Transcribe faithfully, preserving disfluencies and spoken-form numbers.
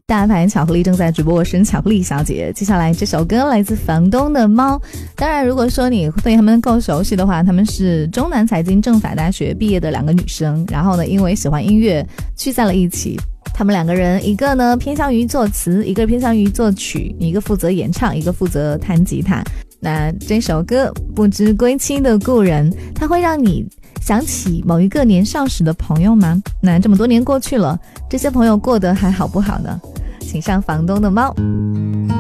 大牌巧克力正在直播，我是巧克力小姐。接下来这首歌来自房东的猫。当然如果说你对他们够熟悉的话，他们是中南财经政法大学毕业的两个女生，然后呢因为喜欢音乐聚在了一起。他们两个人一个呢偏向于作词，一个偏向于作曲，一个负责演唱，一个负责弹吉他。那这首歌不知归期的故人，它会让你想起某一个年少时的朋友吗？那这么多年过去了，这些朋友过得还好不好呢？请上房东的猫。